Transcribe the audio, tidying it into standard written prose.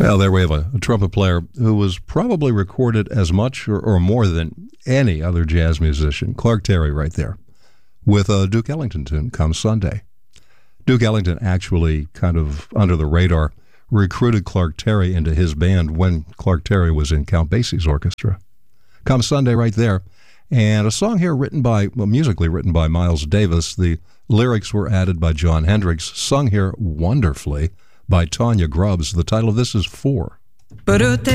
Well, there we have a trumpet player who was probably recorded as much or more than any other jazz musician. Clark Terry right there with a Duke Ellington tune, Come Sunday. Duke Ellington actually, kind of under the radar, recruited Clark Terry into his band when Clark Terry was in Count Basie's orchestra. Come Sunday right there. And a song here musically written by Miles Davis. The lyrics were added by John Hendricks, sung here wonderfully by Tanya Grubbs. The title of this is Four.